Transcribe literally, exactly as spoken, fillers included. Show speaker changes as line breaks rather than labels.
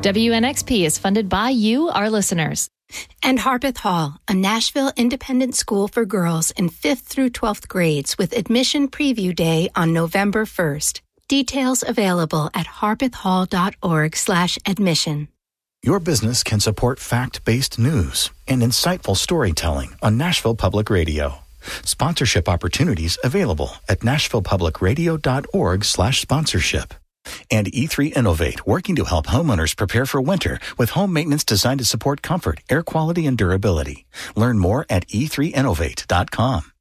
W N X P is funded by you, our listeners.
And Harpeth Hall, a Nashville independent school for girls in fifth through twelfth grades with admission preview day on November first. Details available at harpethhall.org slash admission.
Your business can support fact-based news and insightful storytelling on Nashville Public Radio. Sponsorship opportunities available at nashvillepublicradio.org slash sponsorship. And E three Innovate, working to help homeowners prepare for winter with home maintenance designed to support comfort, air quality, and durability. Learn more at e three innovate dot com.